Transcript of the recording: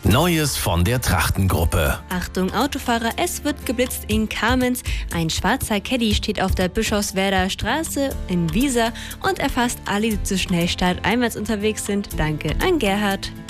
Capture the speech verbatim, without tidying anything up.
Neues von der Trachtengruppe. Achtung Autofahrer, es wird geblitzt in Kamenz. Ein schwarzer Caddy steht auf der Bischofswerder Straße in Wiesa und erfasst alle, die zu Schnellstart einwärts unterwegs sind. Danke an Gerhard.